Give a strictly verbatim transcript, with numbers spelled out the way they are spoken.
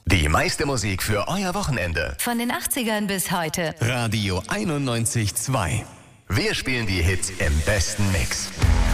Die meiste Musik für euer Wochenende. Von den achtzigern bis heute. Radio einundneunzig Komma zwei. Wir spielen die Hits im besten Mix.